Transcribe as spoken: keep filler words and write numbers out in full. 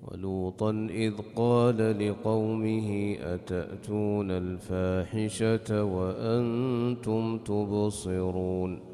ولوطا إذ قال لقومه أتأتون الفاحشة وأنتم تبصرون